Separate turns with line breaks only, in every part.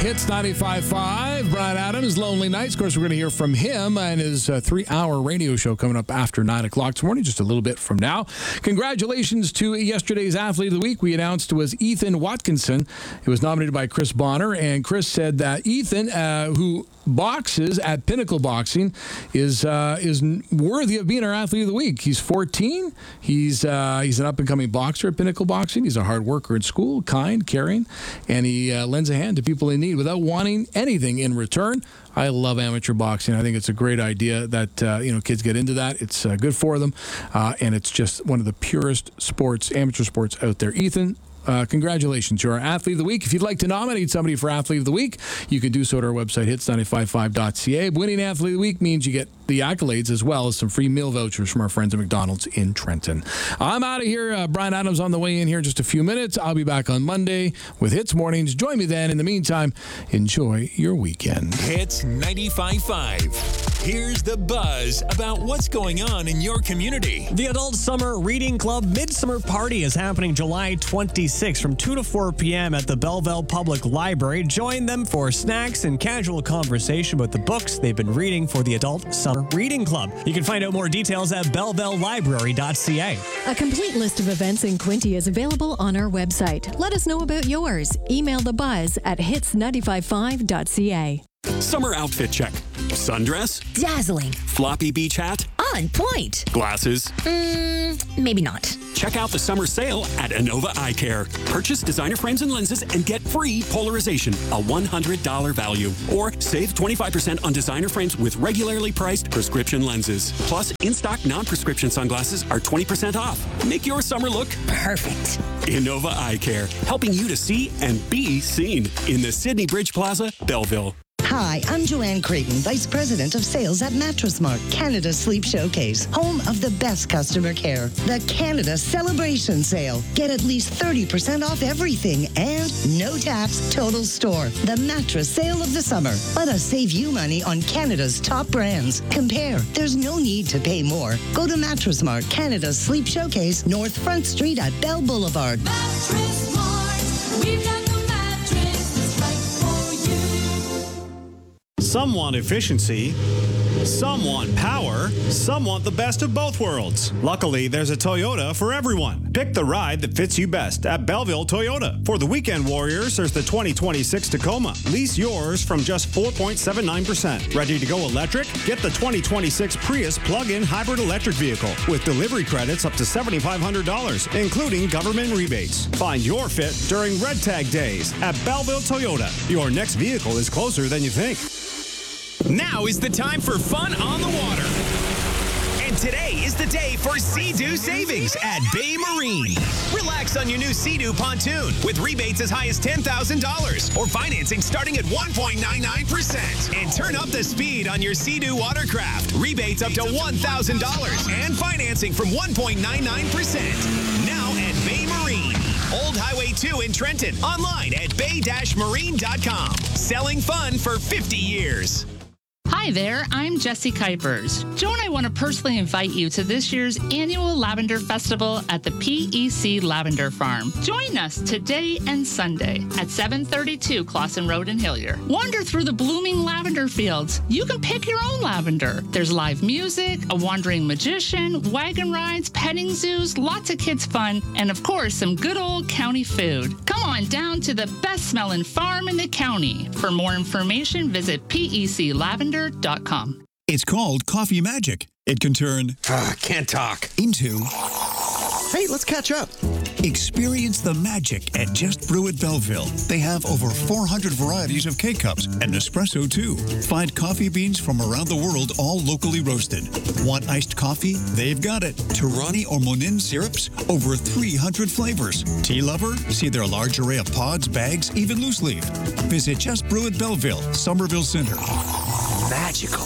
Hits 95.5, Bryan Adams, Lonely Nights. Of course, we're going to hear from him and his 3-hour radio show coming up after 9 o'clock this morning, just a little bit from now. Congratulations to yesterday's Athlete of the Week. We announced it was Ethan Watkinson. It was nominated by Chris Bonner, and Chris said that Ethan, who boxes at Pinnacle Boxing, is worthy of being our Athlete of the Week. He's 14. He's an up-and-coming boxer at Pinnacle Boxing. He's a hard worker at school, kind, caring, and he lends a hand to people in need without wanting anything in return. I love amateur boxing. I think it's a great idea that kids get into that. It's good for them, and it's just one of the purest amateur sports out there. Ethan, congratulations. You're our Athlete of the Week. If you'd like to nominate somebody for Athlete of the Week, you can do so at our website, hits955.ca. Winning Athlete of the Week means you get the accolades as well as some free meal vouchers from our friends at McDonald's in Trenton. I'm out of here. Bryan Adams on the way in here in just a few minutes. I'll be back on Monday with Hits Mornings. Join me then. In the meantime, enjoy your weekend.
Hits 95.5. Here's the buzz about what's going on in your community.
The Adult Summer Reading Club Midsummer Party is happening July 26th from 2 to 4 p.m. at the Belleville Public Library. Join them for snacks and casual conversation about the books they've been reading for the Adult Summer Reading Club. You can find out more details at bellevillelibrary.ca.
A complete list of events in Quinte is available on our website. Let us know about yours. Email the buzz at hits955.ca.
Summer outfit check. Sundress?
Dazzling.
Floppy beach hat?
On point.
Glasses?
Maybe not.
Check out the summer sale at Innova Eye Care. Purchase designer frames and lenses and get free polarization, a $100 value. Or save 25% on designer frames with regularly priced prescription lenses. Plus, in-stock non-prescription sunglasses are 20% off. Make your summer look
perfect.
Innova Eye Care, helping you to see and be seen in the Sydney Bridge Plaza, Belleville.
Hi, I'm Joanne Creighton, Vice President of Sales at Mattress Mart, Canada's Sleep Showcase, home of the best customer care. The Canada Celebration Sale. Get at least 30% off everything and no tax, total store. The mattress sale of the summer. Let us save you money on Canada's top brands. Compare. There's no need to pay more. Go to Mattress Mart, Canada's Sleep Showcase, North Front Street at Bell Boulevard.
Mattress Mart. We've got the mattress that's right for you.
Some want efficiency, some want power, some want the best of both worlds. Luckily, there's a Toyota for everyone. Pick the ride that fits you best at Belleville Toyota. For the weekend warriors, there's the 2026 Tacoma. Lease yours from just 4.79%. Ready to go electric? Get the 2026 Prius plug-in hybrid electric vehicle with delivery credits up to $7,500, including government rebates. Find your fit during Red Tag Days at Belleville Toyota. Your next vehicle is closer than you think.
Now is the time for fun on the water. And today is the day for Sea-Doo savings at Bay Marine. Relax on your new Sea-Doo pontoon with rebates as high as $10,000 or financing starting at 1.99%. And turn up the speed on your Sea-Doo watercraft. Rebates up to $1,000 and financing from 1.99%. Now at Bay Marine. Old Highway 2 in Trenton. Online at bay-marine.com. Selling fun for 50 years.
Hi there, I'm Jessie Kuipers. Joe and I want to personally invite you to this year's annual Lavender Festival at the PEC Lavender Farm. Join us today and Sunday at 732 Clausen Road in Hillier. Wander through the blooming lavender fields. You can pick your own lavender. There's live music, a wandering magician, wagon rides, petting zoos, lots of kids fun, and of course, some good old county food. Come on down to the best smelling farm in the county. For more information, visit peclavender.com.
It's called Coffee Magic. It can turn
can't talk
into
hey, let's catch up.
Experience the magic at Just Brew at Belleville. They have over 400 varieties of K-Cups and Nespresso too. Find coffee beans from around the world, all locally roasted. Want iced coffee? They've got it. Torani or Monin syrups? Over 300 flavors. Tea lover? See their large array of pods, bags, even loose leaf. Visit Just Brew at Belleville, Somerville Center.
Magical.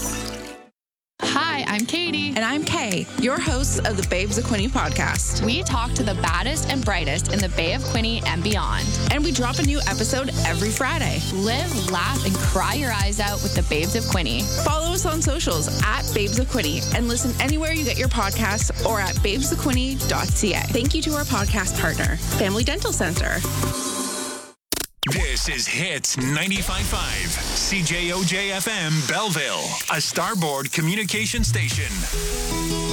Hi, I'm Katie.
And I'm Kay, your hosts of the Babes of Quinte podcast.
We talk to the baddest and brightest in the Bay of Quinte and beyond.
And we drop a new episode every Friday.
Live, laugh, and cry your eyes out with the Babes of Quinte.
Follow us on socials at Babes of Quinte and listen anywhere you get your podcasts or at babesofquinte.ca. Thank you to our podcast partner, Family Dental Center.
This is Hits 95.5, CJOJ FM Belleville, a Starboard communication station.